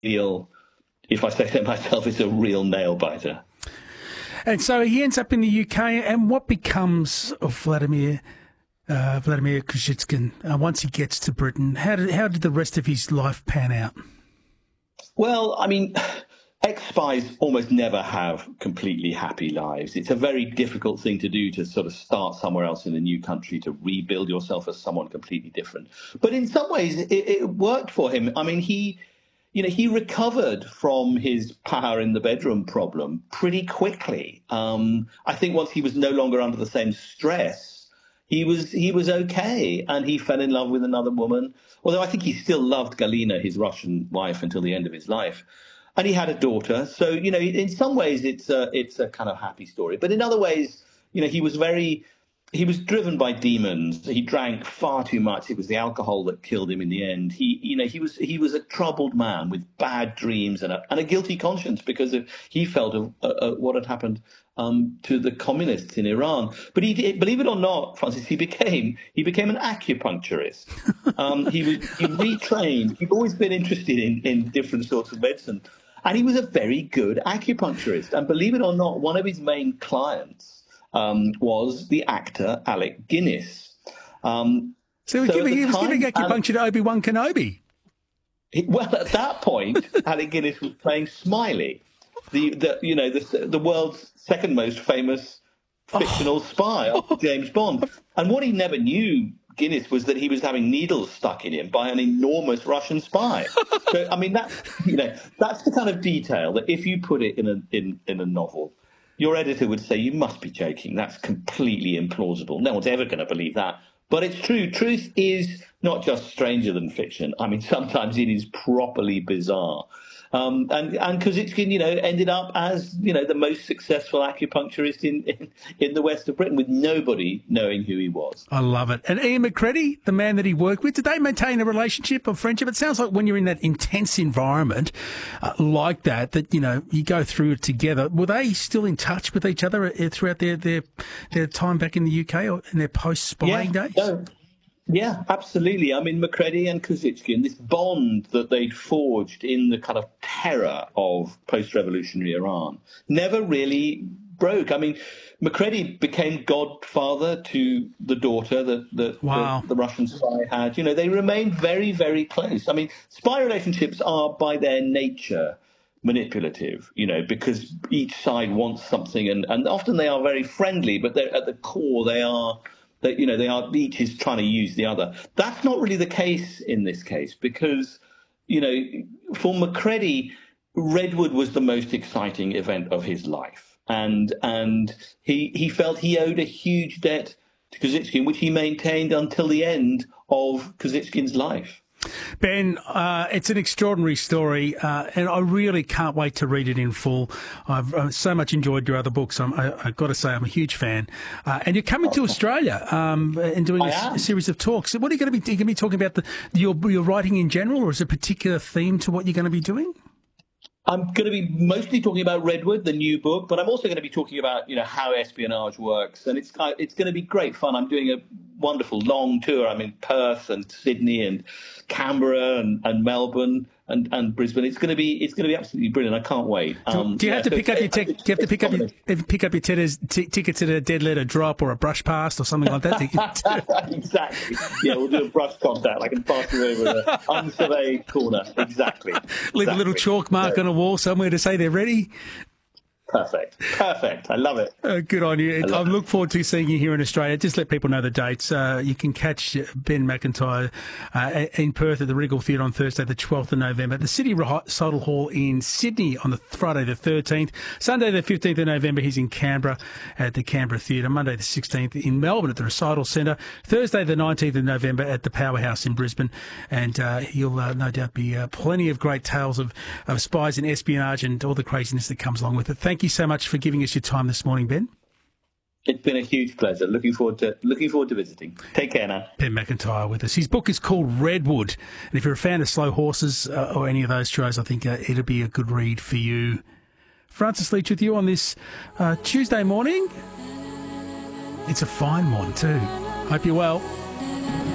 real, if I say so myself, it's a real nail biter. And so he ends up in the UK, and what becomes of Vladimir Kozhitsin once he gets to Britain? How did the rest of his life pan out? Well, I mean, ex-spies almost never have completely happy lives. It's a very difficult thing to do, to sort of start somewhere else in a new country, to rebuild yourself as someone completely different. But in some ways, it worked for him. I mean, he recovered from his power in the bedroom problem pretty quickly. I think once he was no longer under the same stress, he was okay, and he fell in love with another woman. Although I think he still loved Galina, his Russian wife, until the end of his life, and he had a daughter. So in some ways it's a kind of happy story, but in other ways, he was driven by demons. He drank far too much. It was the alcohol that killed him in the end. He was a troubled man with bad dreams and a guilty conscience because he felt of what had happened to the communists in Iran. But believe it or not, Francis, he became an acupuncturist. He retrained. He'd always been interested in different sorts of medicine, and he was a very good acupuncturist. And believe it or not, one of his main clients was the actor Alec Guinness. So he was giving acupuncture to Obi-Wan Kenobi. Well, at that point, Alec Guinness was playing Smiley, the world's second most famous fictional spy after James Bond. And what he never knew, Guinness, was that he was having needles stuck in him by an enormous Russian spy. So, I mean, that's the kind of detail that if you put it in a novel, your editor would say, you must be joking. That's completely implausible. No one's ever going to believe that. But it's true. Truth is not just stranger than fiction. I mean, sometimes it is properly bizarre. And Kozhitsin, ended up as, the most successful acupuncturist in the west of Britain, with nobody knowing who he was. I love it. And Ian McCready, the man that he worked with, did they maintain a relationship or friendship? It sounds like when you're in that intense environment like that, you go through it together. Were they still in touch with each other throughout their time back in the UK or in their post-spying days? No. Yeah, absolutely. I mean, McCready and Kozhitsin, this bond that they'd forged in the kind of terror of post-revolutionary Iran, never really broke. I mean, McCready became godfather to the daughter that the Russian spy had. They remained very, very close. I mean, spy relationships are by their nature manipulative, because each side wants something, and often they are very friendly, but at the core they are each is trying to use the other. That's not really the case in this case because, for McCready, Redwood was the most exciting event of his life. And he felt he owed a huge debt to Kozhitsin, which he maintained until the end of Kozhitsin's life. Ben, it's an extraordinary story, and I really can't wait to read it in full. I've so much enjoyed your other books. I've got to say I'm a huge fan. And you're coming to Australia and doing a series of talks. What are you going to be? Are you going to be talking about your writing in general, or is there a particular theme to what you're going to be doing? I'm going to be mostly talking about Redwood, the new book, but I'm also going to be talking about, how espionage works. And it's going to be great fun. I'm doing a wonderful long tour. I'm in Perth and Sydney and Canberra and Melbourne and Brisbane. It's going to be absolutely brilliant. I can't wait. Do you have to pick up your tickets at a dead letter drop or a brush past or something like that? Exactly. Yeah, we'll do a brush contact. I can pass you over the unsurveyed corner. Exactly. Leave a little chalk mark on a wall somewhere to say they're ready. Perfect. I love it. Good on you. I look forward to seeing you here in Australia. Just let people know the dates. You can catch Ben McIntyre in Perth at the Regal Theatre on Thursday, the 12th of November, the City Recital Hall in Sydney on the Friday the 13th, Sunday the 15th of November he's in Canberra at the Canberra Theatre, Monday the 16th in Melbourne at the Recital Centre, Thursday the 19th of November at the Powerhouse in Brisbane, and he'll no doubt be plenty of great tales of spies and espionage and all the craziness that comes along with it. Thank you so much for giving us your time this morning, Ben. It's been a huge pleasure. Looking forward to visiting. Take care now. Ben McIntyre with us. His book is called Redwood, and if you're a fan of slow horses or any of those shows, I think it'll be a good read for you. Francis Leach with you on this Tuesday morning. It's a fine one too. Hope you're well.